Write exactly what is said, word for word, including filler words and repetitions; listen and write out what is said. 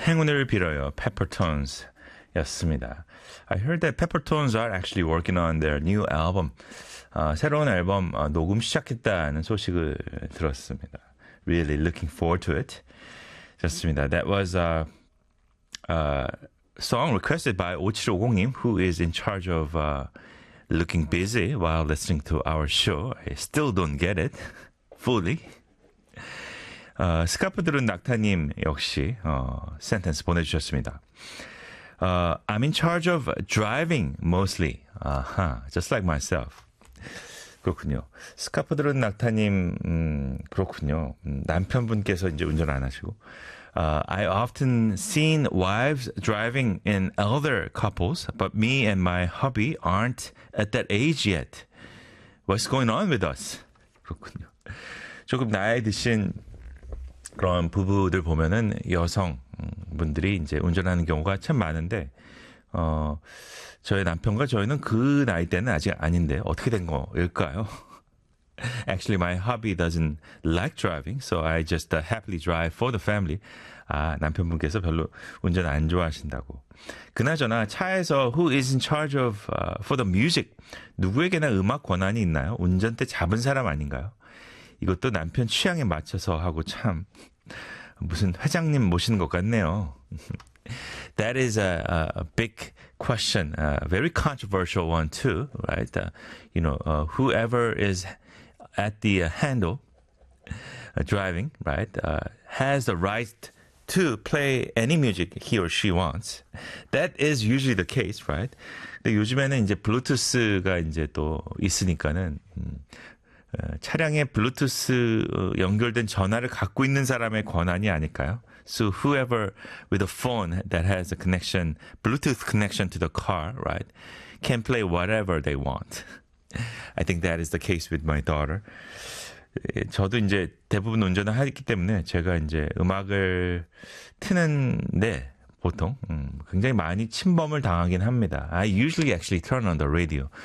행운을 빌어요. Peppertones 였습니다. I heard that Peppertones are actually working on their new album. 어, 새로운 앨범 어, 녹음 시작했다는 소식을 들었습니다. Really looking forward to it. 좋습니다. That was a, a song requested by 오칠오공님 who is in charge of uh, looking busy while listening to our show. I still don't get it fully. 어, 스카프 들은 낙타님 역시 어, 센텐스 보내주셨습니다. Uh, I'm in charge of driving mostly. 아하, just like myself. 그렇군요. 스카프 들은 낙타님, 음, 그렇군요. 음, 남편분께서 이제 운전 안 하시고. Uh, I often seen wives driving in elder couples, but me and my hubby aren't at that age yet. What's going on with us? 그렇군요. 조금 나이 드신 그런 부부들 보면은 여성 분들이 이제 운전하는 경우가 참 많은데, 어, 저희 남편과 저희는 그 나이 때는 아직 아닌데, 어떻게 된 거일까요? Actually, my hubby doesn't like driving, so I just uh, happily drive for the family. 아, 남편분께서 별로 운전 안 좋아하신다고. 그나저나 차에서 who is in charge of uh, for the music? 누구에게나 음악 권한이 있나요? 운전대 잡은 사람 아닌가요? 이것도 남편 취향에 맞춰서 하고 참 무슨 회장님 모시는 것 같네요. That is a, a big question, a very controversial one too, right? Uh, you know, uh, whoever is at the uh, handle uh, driving, right, uh, has the right to play any music he or she wants. That is usually the case, right? 근데 요즘에는 이제 블루투스가 이제 또 있으니까는 음, 어, 차량에 블루투스 연결된 전화를 갖고 있는 사람의 권한이 아닐까요? So whoever with a phone that has a connection, Bluetooth connection to the car, right, can play whatever they want. I think that is the case with my daughter. 저도 이제 대부분 운전을 하기 때문에 제가 이제 음악을 트는데 보통 음, 굉장히 많이 침범을 당하긴 합니다. I usually actually turn on the radio.